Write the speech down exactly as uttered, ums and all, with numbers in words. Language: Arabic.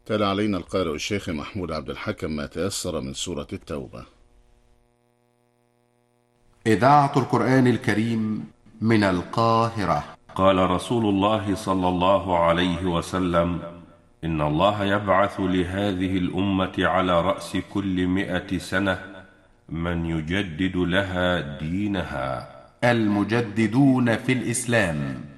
تلا علينا القارئ الشيخ محمود عبد الحكم ما تيسر من سورة التوبة. إذاعة القرآن الكريم من القاهرة. قال رسول الله صلى الله عليه وسلم: إن الله يبعث لهذه الأمة على رأس كل مئة سنة من يجدد لها دينها. المجددون في الإسلام